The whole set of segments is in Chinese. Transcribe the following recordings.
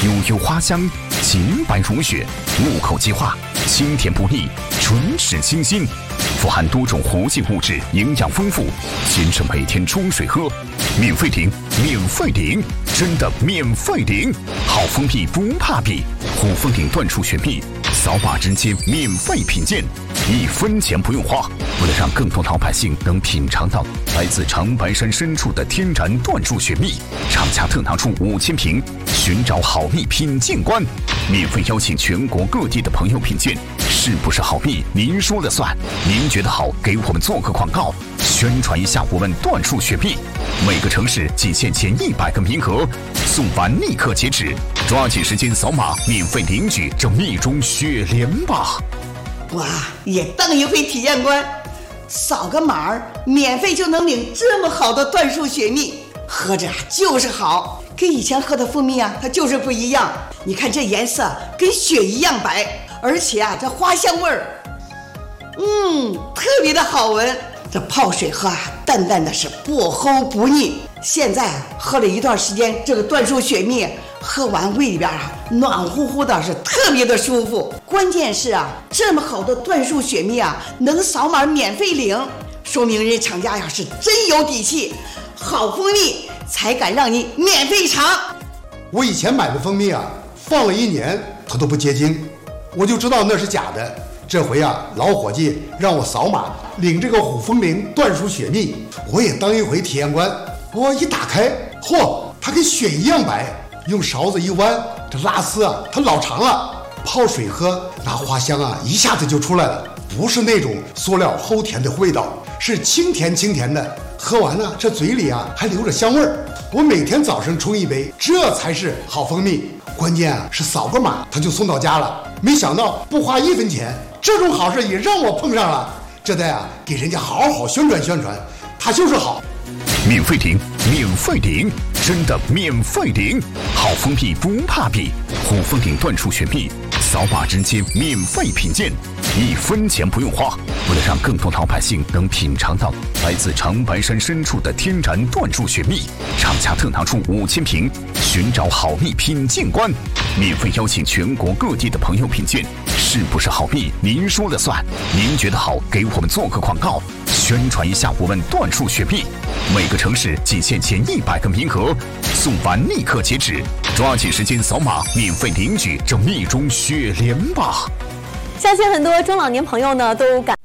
悠悠花香，洁白如雪，入口即化，清甜不腻，唇齿清新，富含多种活性物质，营养丰富，先生每天冲水喝，免费领，免费领，真的免费领！好蜂蜜不怕比，虎蜂岭椴树雪蜜，扫码直接免费品鉴，1分钱不用花。为了让更多老百姓能品尝到来自长白山深处的天然椴树雪蜜，厂家特拿出5000瓶，寻找好蜜品鉴官，免费邀请全国各地的朋友品鉴，是不是好蜜您说了算？您觉得好，给我们做个广告，宣传一下我们椴树雪蜜。每个城市仅限前100个名额，送完立刻截止，抓紧时间扫码免费领取这蜜中雪莲吧！ 哇，也当一回体验官，扫个码儿，免费就能领这么好的椴树雪蜜，喝着就是好，跟以前喝的蜂蜜它就是不一样。你看这颜色跟雪一样白，而且这花香味儿，特别的好闻。这泡水喝淡淡的是不齁不腻。现在喝了一段时间，这个椴树雪蜜喝完胃里边暖乎乎的，是特别的舒服。关键是这么好的椴树雪蜜能扫码免费领，说明人厂家是真有底气，好蜂蜜才敢让你免费尝。 我以前买的蜂蜜放了1年它都不结晶，我就知道那是假的。这回老伙计让我扫码领这个虎蜂岭椴树雪蜜，我也当一回体验官。我一打开，它跟雪一样白，用勺子一弯，这拉丝它老长了，泡水喝那花香一下子就出来了，不是那种塑料齁甜的味道，是清甜清甜的。喝完这嘴里还留着香味儿。我每天早上冲一杯，这才是好蜂蜜。关键是扫个码它就送到家了，没想到不花1分钱，这种好事也让我碰上了。这得给人家好好宣传宣传，它就是好。 免费领，免费领，真的免费领！好蜂蜜不怕比，虎蜂岭椴树雪蜜，扫码直接免费品鉴，1分钱不用花。为了让更多老百姓能品尝到来自长白山深处的天然椴树雪蜜，厂家特拿出5000瓶，寻找好蜜品鉴官，免费邀请全国各地的朋友品鉴，是不是好蜜您说了算？您觉得好，给我们做个广告，宣传一下我们椴树雪蜜。每个城市仅限前100个名额，送完立刻截止，抓紧时间扫码免费领取这蜜中雪莲吧！ 相信很多中老年朋友呢都感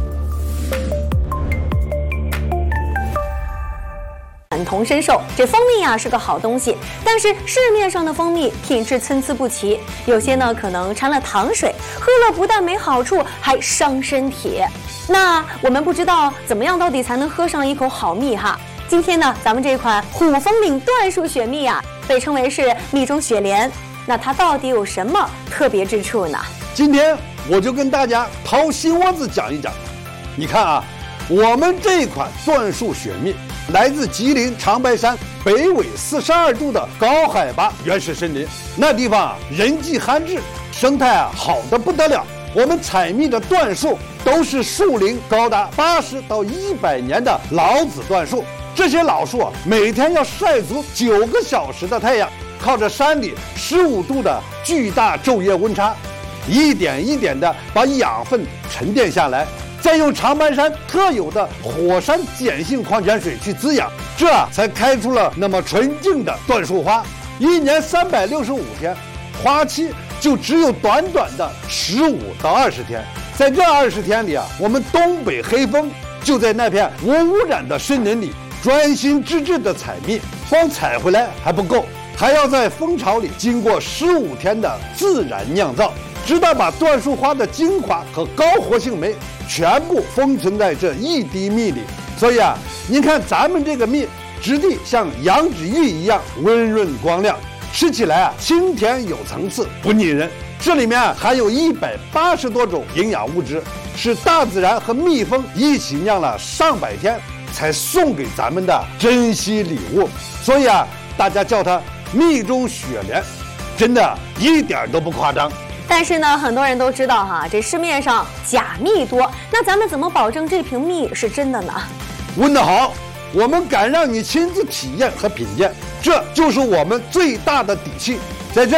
同身受，这蜂蜜是个好东西，但是市面上的蜂蜜品质参差不齐，有些呢可能掺了糖水，喝了不但没好处，还伤身体。那我们不知道怎么样到底才能喝上一口好蜜今天呢，咱们这款虎蜂岭椴树雪蜜被称为是蜜中雪莲，那它到底有什么特别之处呢？ 今天我就跟大家掏心窝子讲一讲。你看我们这款椴树雪蜜来自吉林长白山北纬42度的高海拔原始森林，那地方人迹罕至，生态好得不得了。我们采蜜的椴树都是树龄高达80到100年的老子椴树，这些老树每天要晒足9个小时的太阳，靠着山里15度的巨大昼夜温差，一点一点的把养分沉淀下来，再用长白山特有的火山碱性矿泉水去滋养，这才开出了那么纯净的椴树花。1年365天，花期就只有短短的15到20天。在这20天里我们东北黑蜂就在那片无污染的森林里专心致志的采蜜，光采回来还不够，还要在蜂巢里经过15天的自然酿造，直到把椴树花的精华和高活性酶全部封存在这一滴蜜里。所以您看咱们这个蜜质地像羊脂玉一样温润光亮，吃起来清甜有层次，不腻人。这里面含有180多种营养物质，是大自然和蜜蜂一起酿了上百天才送给咱们的珍稀礼物。所以大家叫它蜜中雪莲，真的一点都不夸张。 但是呢，很多人都知道这市面上假蜜多，那咱们怎么保证这瓶蜜是真的呢？ 问得好，我们敢让你亲自体验和品鉴，这就是我们最大的底气。在这